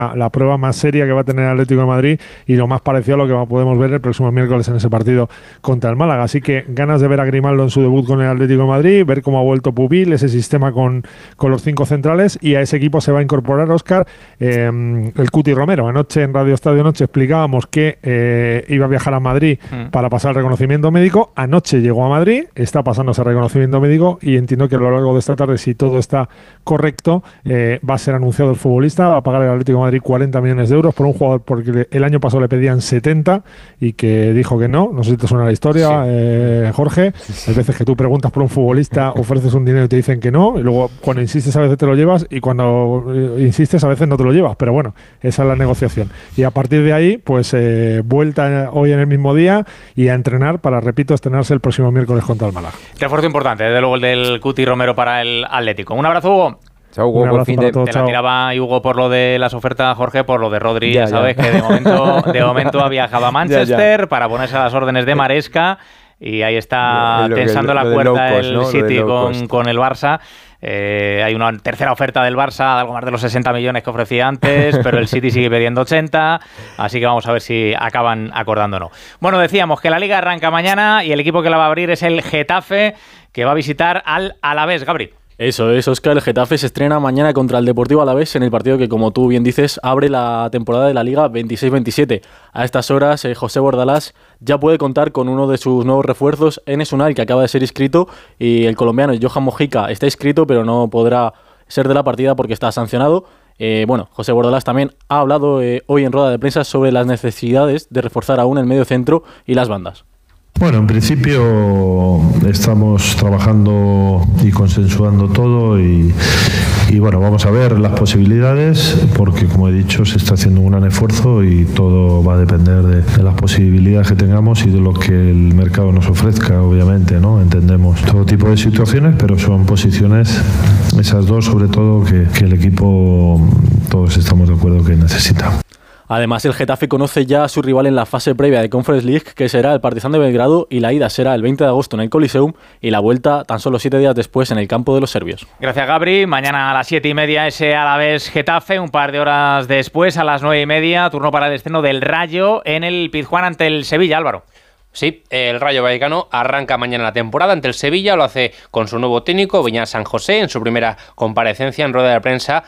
la prueba más seria que va a tener el Atlético de Madrid y lo más parecido a lo que podemos ver el próximo miércoles en ese partido contra el Málaga. Así que ganas de ver a Grimaldo en su debut con el Atlético de Madrid, ver cómo ha vuelto Pubil, ese sistema con los 5 centrales, y a ese equipo se va a incorporar, Óscar, el Cuti Romero. Anoche en Radio Estadio Noche explicábamos que iba a viajar a Madrid para pasar el reconocimiento médico. Anoche llegó a Madrid, está pasando ese reconocimiento médico y entiendo que a lo largo de esta tarde, si todo está correcto, va a ser anunciado el futbolista, va a pagar el Atlético de Madrid 40 millones de euros por un jugador porque el año pasado le pedían 70 y que dijo que no. No sé si te suena la historia, Jorge. Hay veces que tú preguntas por un futbolista, ofreces un dinero y te dicen que no, y luego cuando insistes a veces te lo llevas y cuando insistes a veces no te lo llevas, pero bueno, esa es la negociación. Y a partir de ahí, pues vuelta hoy en el mismo día y a entrenar para, repito, estrenarse el próximo miércoles contra el Málaga. Refuerzo importante, desde luego el del Cuti Romero para el Atlético. Un abrazo, Hugo. Chao, Hugo, buen fin de... Te la tiraba Hugo por lo de las ofertas, Jorge, por lo de Rodri. Ya sabes que de momento ha viajado a Manchester para ponerse a las órdenes de Maresca y ahí está tensando la cuerda el City con el Barça. Hay una tercera oferta del Barça, algo más de los 60 millones que ofrecía antes, pero el City sigue pidiendo 80, así que vamos a ver si acaban acordando o no. Bueno, decíamos que la Liga arranca mañana y el equipo que la va a abrir es el Getafe, que va a visitar al Alavés. Gabri. Eso es, Óscar. El Getafe se estrena mañana contra el Deportivo Alavés en el partido que, como tú bien dices, abre la temporada de la Liga 26-27. A estas horas, José Bordalás ya puede contar con uno de sus nuevos refuerzos, Enes Unal, que acaba de ser inscrito, y el colombiano Johan Mojica está inscrito, pero no podrá ser de la partida porque está sancionado. José Bordalás también ha hablado hoy en rueda de prensa sobre las necesidades de reforzar aún el medio centro y las bandas. Bueno, en principio estamos trabajando y consensuando todo y bueno, vamos a ver las posibilidades porque, como he dicho, se está haciendo un gran esfuerzo y todo va a depender de las posibilidades que tengamos y de lo que el mercado nos ofrezca, obviamente, ¿no? Entendemos todo tipo de situaciones, pero son posiciones, esas dos sobre todo, que el equipo todos estamos de acuerdo que necesita. Además, el Getafe conoce ya a su rival en la fase previa de Conference League, que será el Partizan de Belgrado, y la ida será el 20 de agosto en el Coliseum y la vuelta tan solo 7 días después en el campo de los serbios. Gracias, Gabri. Mañana a las 7:30 ese Alavés Getafe, un par de horas después a las 9:30, turno para el estreno del Rayo en el Pizjuán ante el Sevilla, Álvaro. Sí, el Rayo Vallecano arranca mañana la temporada ante el Sevilla, lo hace con su nuevo técnico, Beñat San José, en su primera comparecencia en rueda de prensa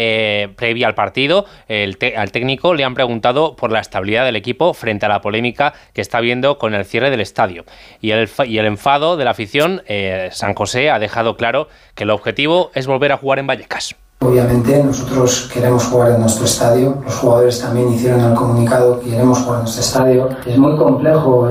previa al partido. Al técnico le han preguntado por la estabilidad del equipo frente a la polémica que está habiendo con el cierre del estadio. Y el enfado de la afición, San José ha dejado claro que el objetivo es volver a jugar en Vallecas. Obviamente nosotros queremos jugar en nuestro estadio, los jugadores también hicieron el comunicado que queremos jugar en nuestro estadio. Es muy complejo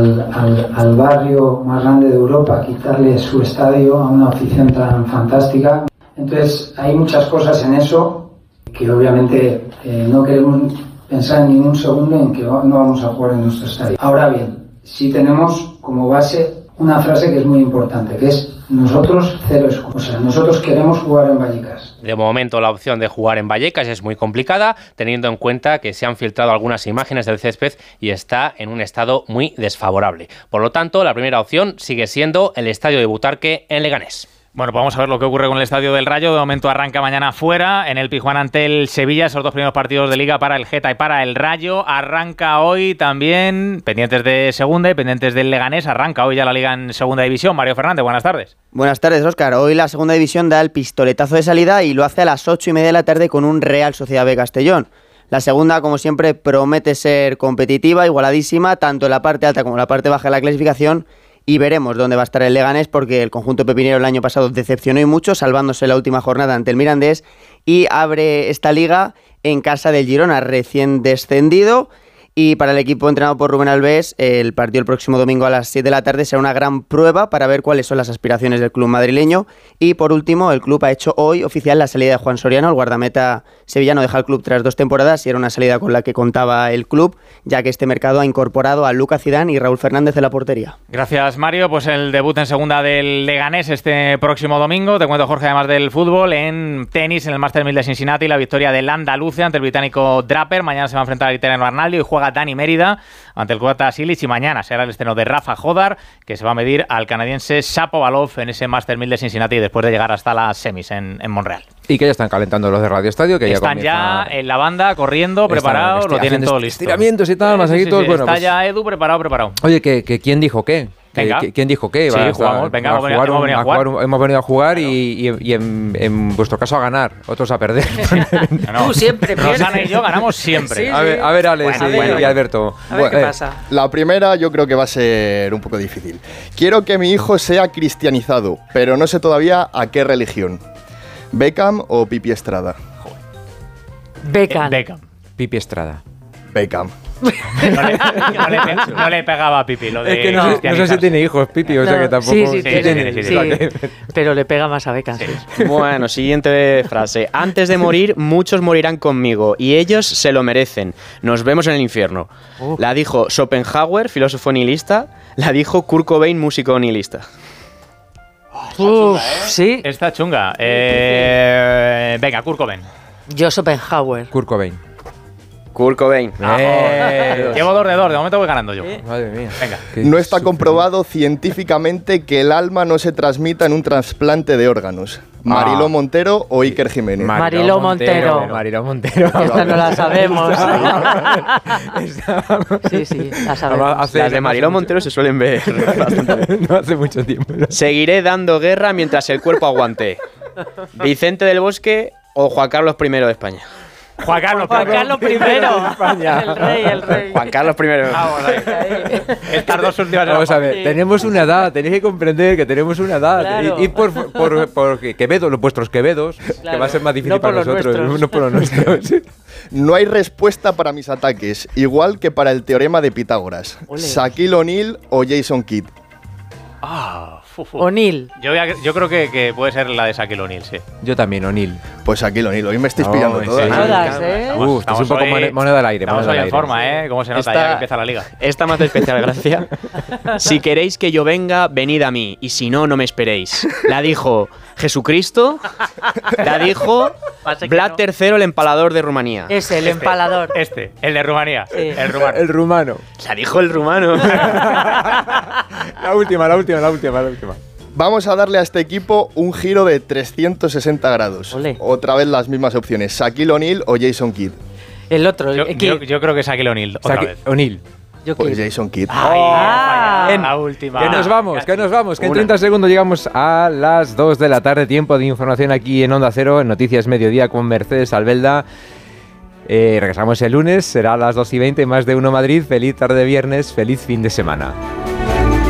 al barrio más grande de Europa quitarle su estadio a una afición tan fantástica. Entonces hay muchas cosas en eso que obviamente no queremos pensar en ningún segundo en que no vamos a jugar en nuestro estadio. Ahora bien, sí tenemos como base una frase que es muy importante, que es nosotros cero excusa. O sea, nosotros queremos jugar en Vallecas. De momento la opción de jugar en Vallecas es muy complicada, teniendo en cuenta que se han filtrado algunas imágenes del césped y está en un estado muy desfavorable. Por lo tanto, la primera opción sigue siendo el estadio de Butarque en Leganés. Bueno, pues vamos a ver lo que ocurre con el Estadio del Rayo. De momento arranca mañana fuera, en el Pizjuán ante el Sevilla. Esos dos primeros partidos de Liga para el Geta y para el Rayo. Arranca hoy también, pendientes de Segunda y pendientes del Leganés. Arranca hoy ya la Liga en Segunda División. Mario Fernández, buenas tardes. Buenas tardes, Óscar. Hoy la Segunda División da el pistoletazo de salida y lo hace a las 8:30 de la tarde con un Real Sociedad B Castellón. La segunda, como siempre, promete ser competitiva, igualadísima, tanto en la parte alta como en la parte baja de la clasificación. Y veremos dónde va a estar el Leganés, porque el conjunto pepinero el año pasado decepcionó y mucho, salvándose la última jornada ante el Mirandés, y abre esta liga en casa del Girona, recién descendido. Y para el equipo entrenado por Rubén Alves, el partido el próximo domingo a las 7 de la tarde será una gran prueba para ver cuáles son las aspiraciones del club madrileño. Y por último, el club ha hecho hoy oficial la salida de Juan Soriano. El guardameta sevillano deja el club tras 2 temporadas y era una salida con la que contaba el club, ya que este mercado ha incorporado a Lucas Zidane y Raúl Fernández en la portería. Gracias, Mario. Pues el debut en segunda del Leganés este próximo domingo. Te cuento, Jorge, además del fútbol, en tenis, en el Master 1000 de Cincinnati, la victoria del Andalucía ante el británico Draper. Mañana se va a enfrentar al italiano Arnaldo y juega Dani Mérida ante el croata Silic, y mañana será el estreno de Rafa Jodar, que se va a medir al canadiense Shapovalov en ese Master 1000 de Cincinnati después de llegar hasta las semis en Montreal. Y que ya están calentando los de Radio Estadio, que están ya en la banda, corriendo, preparados, lo tienen todo listo. Estiramientos y tal, masajitos. Bueno, está ya Edu preparado. Oye, ¿quién dijo qué? ¿Quién dijo qué? Sí, jugamos. Venga, hemos venido a jugar y en vuestro caso a ganar, otros a perder. Tú siempre pierdes. Rosana y yo ganamos siempre. Sí. A ver, Alex y Alberto. A ver qué pasa. La primera yo creo que va a ser un poco difícil. Quiero que mi hijo sea cristianizado, pero no sé todavía a qué religión. ¿Beckham o Pipi Estrada? Beckham. Pipi Estrada. Beckham. No le pegaba a Pipi. Es que no sé si tiene hijos, Pipi, o sea que tampoco. Sí, pero le pega más a Beckham. Sí. Bueno, siguiente frase. Antes de morir, muchos morirán conmigo y ellos se lo merecen. Nos vemos en el infierno. La dijo Schopenhauer, filósofo nihilista. La dijo Kurt Cobain, músico nihilista. Sí. Está chunga. Venga, Kurt Cobain. Yo Schopenhauer. Kurt Cobain. Llevo 2 de 2, de momento voy ganando yo. Madre mía. Venga. No está comprobado científicamente que el alma no se transmita en un trasplante de órganos. ¿Mariló Montero o Iker Jiménez? Mariló Montero. Esta no la sabemos. Sí, la sabemos. Las de Mariló Montero se suelen ver bastante. No hace mucho tiempo. Seguiré dando guerra mientras el cuerpo aguante. ¿Vicente del Bosque o Juan Carlos I de España? Juan Carlos I. El rey. Juan Carlos I. Estas dos últimas. Vamos a ver, tenemos una edad, tenéis que comprender que tenemos una edad. Claro. Y por Quevedo, vuestros Quevedos, claro, que va a ser más difícil no para nosotros. No por los nuestros. No hay respuesta para mis ataques, igual que para el teorema de Pitágoras. ¿Shaquille O'Neal o Jason Kidd? O'Neal. Yo creo que puede ser la de Shaquille O'Neal, sí. Yo también, O'Neal. Pues Shaquille O'Neal, hoy me estáis pillando todas. Estás un poco moneda al aire. Estamos hoy en forma, ¿eh? ¿Cómo se nota ya que empieza la liga? Esta más de especial gracia. Si queréis que yo venga, venid a mí, y si no, no me esperéis. La dijo Jesucristo, la dijo Vlad III, el empalador de Rumanía. El empalador. El de Rumanía. Sí. El rumano. La dijo el rumano. La última. Vamos a darle a este equipo un giro de 360 grados. Otra vez las mismas opciones. ¿Shaquille O'Neal o Jason Kidd? El otro. Yo creo que Shaquille O'Neal. O'Neal. Pues Jason Kidd. La última. Que nos vamos. Que en 30 segundos llegamos a las 2 de la tarde. Tiempo de información aquí en Onda Cero, en Noticias Mediodía con Mercedes Albelda. Regresamos el lunes, será a las 2:20, más de uno Madrid. Feliz tarde de viernes, feliz fin de semana.